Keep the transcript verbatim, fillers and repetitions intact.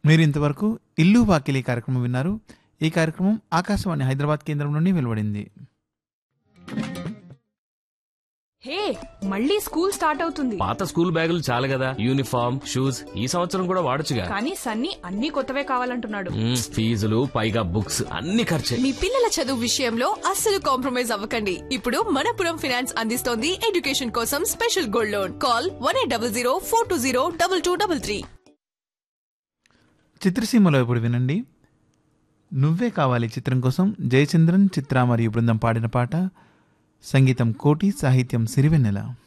మీరు ఇంతవరకు ఇల్లు వాకిలి కార్యక్రమం విన్నారు. ఈ కార్యక్రమం ఆకాశవాణి హైదరాబాద్ కేంద్రం నుండి వెలువడింది. హే, మళ్ళీ స్కూల్ స్టార్ట్ అవుతుంది. పాత స్కూల్ బ్యాగులు చాలు కదా, యూనిఫామ్ షూస్ ఈ సంవత్సరం కూడా వాడొచ్చుగా. కానీ సన్నీ అన్ని కొత్తవే కావాలంటున్నాడు. మ్మ్, ఫీజులు పైగా బుక్స్ అన్ని ఖర్చే. మీ పిల్లల చదువు విషయంలో అస్సలు కాంప్రమైజ్ అవ్వకండి. ఇప్పుడు మనపురం ఫైనాన్స్ అందిస్తోంది ఎడ్యుకేషన్ కోసం special gold loan. Call one eight double zero four two zero double two double three. చిత్రసీమలో ఇప్పుడు వినండి. నువ్వే కావాలి చిత్రం కోసం జయచంద్రన్, చిత్ర మరియు బృందం పాడిన పాట. సంగీతం కోటి, సాహిత్యం సిరివెన్నెల.